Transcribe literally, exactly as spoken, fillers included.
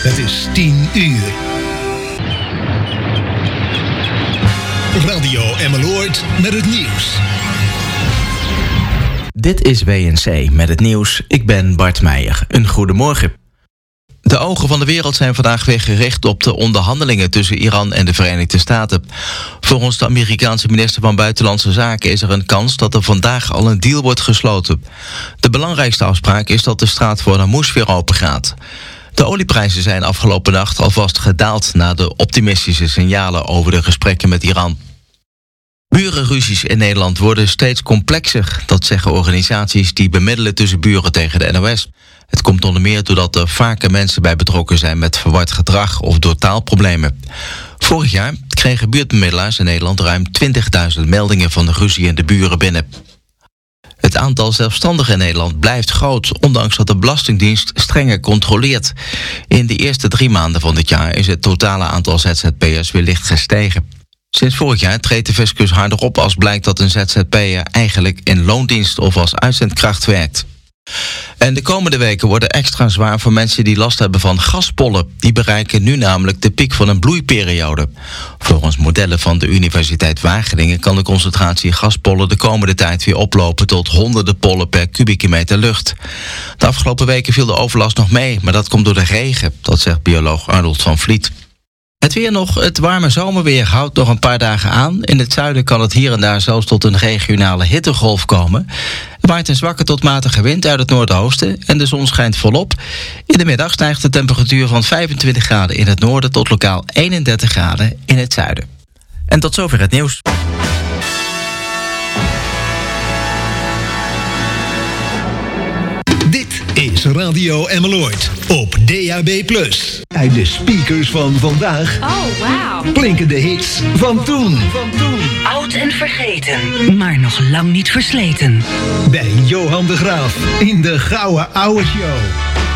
Het is tien uur. Radio Emmeloord met het nieuws. Dit is W N C met het nieuws. Ik ben Bart Meijer. Een goedemorgen. De ogen van de wereld zijn vandaag weer gericht op de onderhandelingen tussen Iran en de Verenigde Staten. Volgens de Amerikaanse minister van Buitenlandse Zaken is er een kans dat er vandaag al een deal wordt gesloten. De belangrijkste afspraak is dat de straat voor Hormuz weer open gaat. De olieprijzen zijn afgelopen nacht alvast gedaald na de optimistische signalen over de gesprekken met Iran. Burenruzies in Nederland worden steeds complexer. Dat zeggen organisaties die bemiddelen tussen buren tegen de N O S. Het komt onder meer doordat er vaker mensen bij betrokken zijn met verward gedrag of door taalproblemen. Vorig jaar kregen buurtbemiddelaars in Nederland ruim twintigduizend meldingen van de ruzie in de buren binnen. Het aantal zelfstandigen in Nederland blijft groot, ondanks dat de Belastingdienst strenger controleert. In de eerste drie maanden van dit jaar is het totale aantal Z Z P'ers weer licht gestegen. Sinds vorig jaar treedt de fiscus harder op als blijkt dat een Z Z P'er eigenlijk in loondienst of als uitzendkracht werkt. En de komende weken worden extra zwaar voor mensen die last hebben van gaspollen. Die bereiken nu namelijk de piek van een bloeiperiode. Volgens modellen van de Universiteit Wageningen kan de concentratie gaspollen de komende tijd weer oplopen tot honderden pollen per kubieke meter lucht. De afgelopen weken viel de overlast nog mee, maar dat komt door de regen, dat zegt bioloog Arnold van Vliet. Het weer nog, het warme zomerweer houdt nog een paar dagen aan. In het zuiden kan het hier en daar zelfs tot een regionale hittegolf komen. Er waait een zwakke tot matige wind uit het noordoosten en de zon schijnt volop. In de middag stijgt de temperatuur van vijfentwintig graden in het noorden tot lokaal eenendertig graden in het zuiden. En tot zover het nieuws. Dit is Radio Emmeloord op D A B plus. Uit de speakers van vandaag. Oh, wauw. Klinken de hits van toen. Oud en vergeten, maar nog lang niet versleten. Bij Johan de Graaf in de Gouden Ouwe Show.